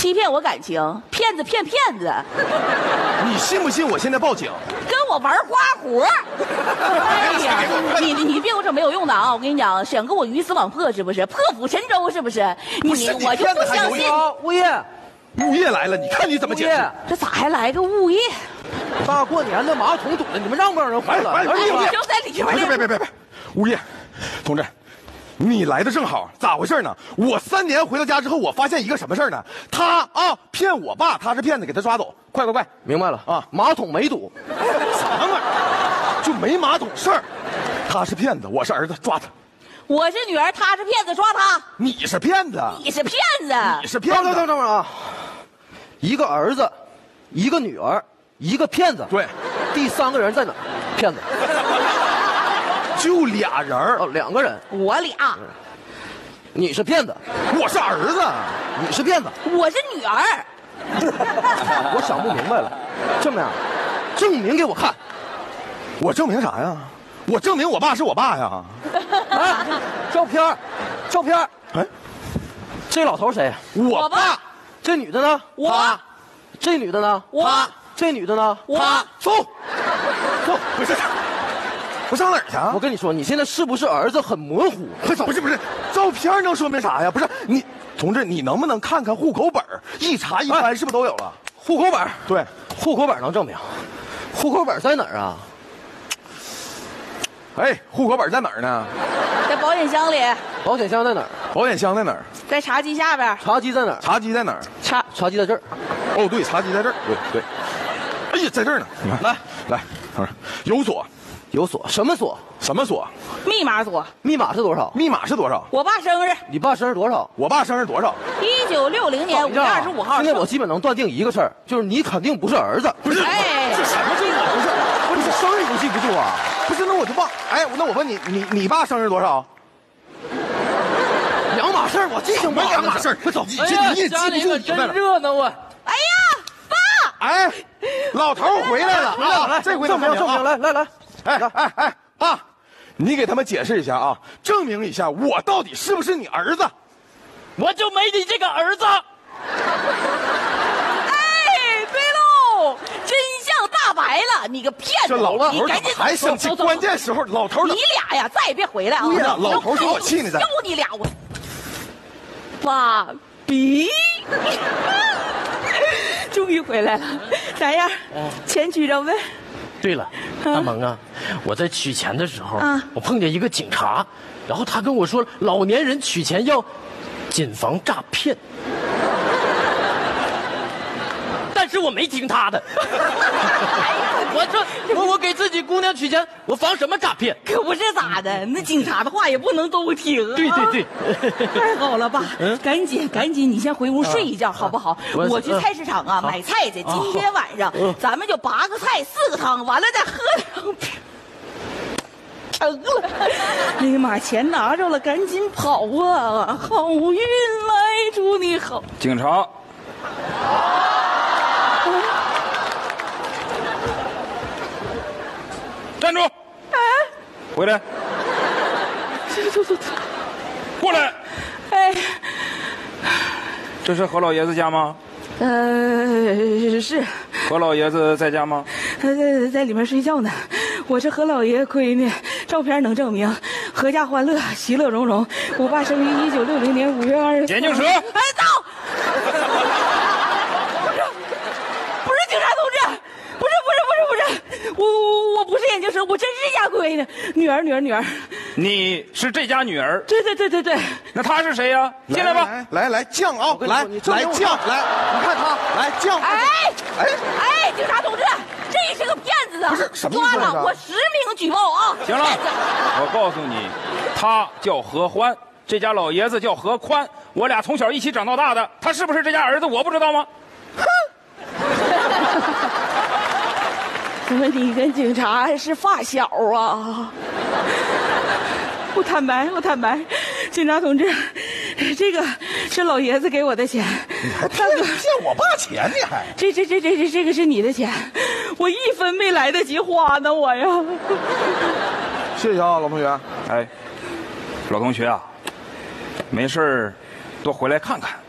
欺骗我感情，骗子骗骗子。 你信不信我现在报警？ 跟我玩花活。哎呀，你别给我整没有用的啊！我跟你讲，想跟我鱼死网破是不是？破釜沉舟是不是？我就不相信。 物业， 物业来了，你看你怎么解释？ 这咋还来个物业？ 大过年的马桶堵了，你们让不让人回来？ 哎，就在里边。 别，物业，同志。你来的正好，咋回事呢？我3年回到家之后，我发现一个什么事呢？他骗我爸，他是骗子，给他抓走！快！ 明白了啊，马桶没堵， 什么玩意儿？就没马桶事儿。他是骗子，我是儿子，抓他。 我是女儿，他是骗子，抓他。 你是骗子， 你是骗子， 你是骗子。 等啊！一个儿子，一个女儿，一个骗子。 对， 第3个人在哪？骗子。 就俩人哦，2个人。 我俩。 你是骗子， 我是儿子。 你是骗子， 我是女儿。 我想不明白了，这么样，证明给我看。 我证明啥呀？我证明我爸是我爸呀。 哎，照片。 哎， 这老头谁？ 我爸。 这女的呢？ 我。 这女的呢？ 我。 这女的呢？ 我。 走，不是。我上哪儿去啊？ 我跟你说，你现在是不是儿子很模糊？ 快走！不是，照片能说明啥呀？不是你，同志，你能不能看看户口本？一查一翻，是不是都有了？ 户口本？ 对， 户口本能证明。户口本在哪儿啊？ 哎，户口本在哪儿呢？ 在保险箱里。 保险箱在哪儿？ 保险箱在哪儿？ 在茶几下边。 茶几在哪儿？ 茶几在哪儿？ 茶几在这儿。 哦，对，茶几在这儿。对。哎呀，在这儿呢。你看，来，同志，有锁， 什么锁？ 什么锁？ 密码锁。 密码是多少？ 密码是多少？ 我爸生日。 你爸生日多少？ 我爸生日多少 ？1960年5月25号。 现在我基本能断定一个事儿，就是你肯定不是儿子。 不是， 哎， 这什么这我不是生日都记不住啊？ 不是，那我就忘。哎，那我问你，你爸生日多少 ？2码事儿，我记性不好。 2码事儿，快走！ 你也记不住，真热闹啊！ 哎呀，爸！ 哎，老头回来了啊！ 来， 这回证明，来。 哎，爸，你给他们解释一下啊，证明一下我到底是不是你儿子？ 我就没你这个儿子。 哎，对喽，真相大白了，你个骗子！ 这老头你赶紧走还生气，关键时候老头你俩呀，再也别回来啊！ 老头说我气你的， 就你俩我，爸比，终于回来了，咋样？钱取着没？ 对了，大萌啊，我在取钱的时候，我碰见一个警察，然后他跟我说，老年人取钱要谨防诈骗，但是我没听他的。我给自己姑娘取钱，我防什么诈骗？ 可不是咋的，那警察的话也不能都听啊。 对。 太好了，爸，赶紧，你先回屋睡一觉好不好？我去菜市场买菜去。今天晚上咱们就8个菜4个汤，完了再喝2瓶。成了！哎呀妈，钱拿着了，赶紧跑啊！好运来，祝你好。 警察。站住！ 哎， 回来！ 走， 过来！ 哎， 这是何老爷子家吗？ 是。 何老爷子在家吗？ 在里面睡觉呢。我是何老爷闺女，照片能证明，阖家欢乐，其乐融融。我爸生于1960年5月20日。 眼镜蛇！ 哎，走！不是警察同志，不是，我不是眼镜蛇，我真是家闺女，女儿。 你是这家女儿？ 对。 那她是谁呀？进来吧。 来犟啊！来犟，来，你看他来犟。 哎，警察同志，这是个骗子啊！ 不是什么意思？ 抓了我10名举报啊！ 行了，我告诉你，他叫何欢，这家老爷子叫何宽，我俩从小一起长到大的，他是不是这家儿子？我不知道吗？ 哼！怎么你跟警察是发小啊？我坦白，警察同志，这个是老爷子给我的钱。 你还骗我爸钱？你还这个是你的钱，我1分没来得及花呢，我呀。 谢谢啊，老同学。 哎，老同学啊，没事多回来看看。